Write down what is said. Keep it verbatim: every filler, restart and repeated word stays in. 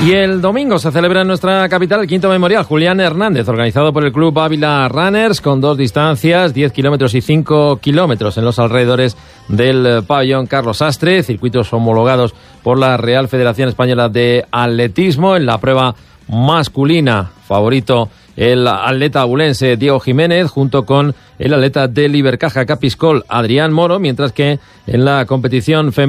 Y el domingo se celebra en nuestra capital el quinto memorial Julián Hernández, organizado por el Club Ávila Runners, con dos distancias, diez kilómetros y cinco kilómetros en los alrededores del pabellón Carlos Sastre, circuitos homologados por la Real Federación Española de Atletismo. En la prueba masculina, favorito el atleta abulense Diego Jiménez, junto con el atleta del Ibercaja Capiscol Adrián Moro, mientras que en la competición femenina